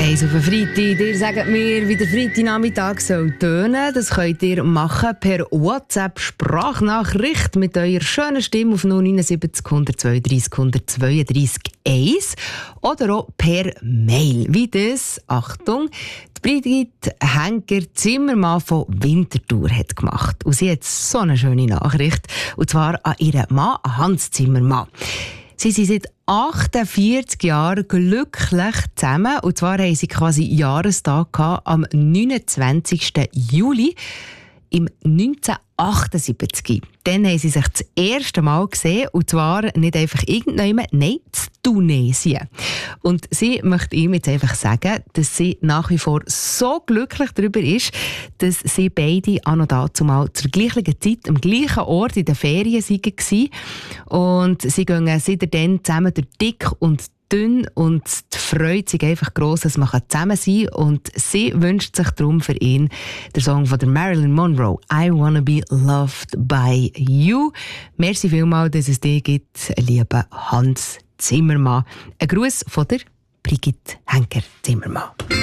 Eins auf den Freitag. Ihr sagt mir, wie der Freitagnachmittag soll tönen. Das könnt ihr machen per WhatsApp-Sprachnachricht mit eurer schönen Stimme auf 079 132 132 1 oder auch per Mail. Wie das, Achtung, die Brigitte Henker-Zimmermann von Winterthur hat gemacht. Und sie hat so eine schöne Nachricht. Und zwar an ihren Mann Hans Zimmermann. Sie sind seit 48 Jahren glücklich zusammen. Und zwar haben sie quasi Jahrestag gehabt, am 29. Juli im 1978. Dann haben sie sich das erste Mal gesehen, und zwar nicht einfach irgendjemand, nein, in Tunesien. Und sie möchte ihm jetzt einfach sagen, dass sie nach wie vor so glücklich darüber ist, dass sie beide auch noch dazumal zur gleichen Zeit am gleichen Ort in den Ferien waren. Und sie gehen seitdem zusammen durch dick und dünn, und die Freude ist einfach gross, dass man zusammen sein kann. Und sie wünscht sich darum für ihn den Song von der Marilyn Monroe, «I Wanna Be Loved by You». Merci vielmals, dass es dich gibt, lieber Hans Zimmermann. Ein Gruß von der Brigitte Henker-Zimmermann.